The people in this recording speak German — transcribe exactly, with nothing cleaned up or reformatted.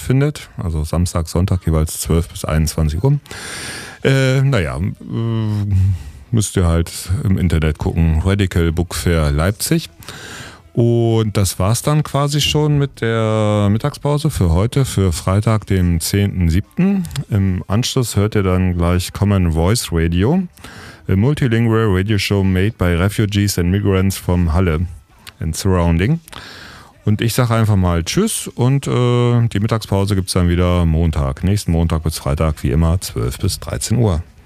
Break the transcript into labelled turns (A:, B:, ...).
A: stattfindet. Also Samstag, Sonntag jeweils zwölf bis einundzwanzig Uhr. Äh, naja, äh, müsst ihr halt im Internet gucken. Radical Book Fair Leipzig. Und das war's dann quasi schon mit der Mittagspause für heute, für Freitag, den zehnten siebten Im Anschluss hört ihr dann gleich Common Voice Radio, a multilingual radio show made by refugees and migrants from Halle and surrounding. Und ich sage einfach mal Tschüss und äh, die Mittagspause gibt's dann wieder Montag. Nächsten Montag bis Freitag, wie immer, zwölf bis dreizehn Uhr.